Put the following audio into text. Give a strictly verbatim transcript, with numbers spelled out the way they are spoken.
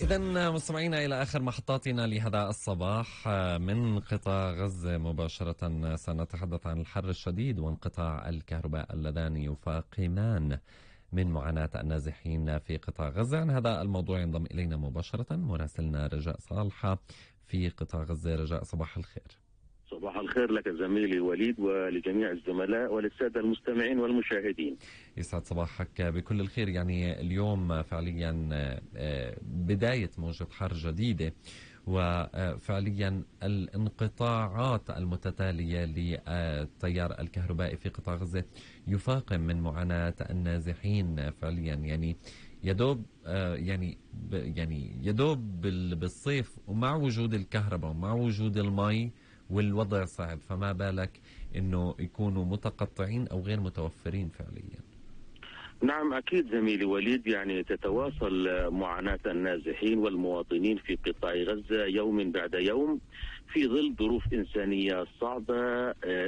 إذن مستمعينا إلى آخر محطاتنا لهذا الصباح من قطاع غزة مباشرة، سنتحدث عن الحر الشديد وانقطاع الكهرباء اللذان يفاقمان من معاناة النازحين في قطاع غزة. عن هذا الموضوع ينضم إلينا مباشرة مراسلنا رجاء صالحة في قطاع غزة. رجاء، صباح الخير. صباح الخير لك زميلي وليد ولجميع الزملاء وللسادة المستمعين والمشاهدين. يسعد صباحك بكل الخير. يعني اليوم فعليا بداية موجة حر جديدة، وفعليا الانقطاعات المتتالية للتيار الكهربائي في قطاع غزة يفاقم من معاناة النازحين فعليا. يعني يدوب يعني يعني يدوب بالصيف ومع وجود الكهرباء ومع وجود المي والوضع صعب، فما بالك انه يكونوا متقطعين او غير متوفرين فعليا. نعم اكيد زميلي وليد، يعني تتواصل معاناة النازحين والمواطنين في قطاع غزة يوم بعد يوم في ظل ظروف انسانية صعبة